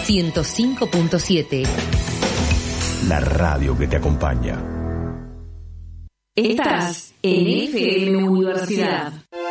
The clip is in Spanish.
105.7. La radio que te acompaña. Estás en FM Universidad.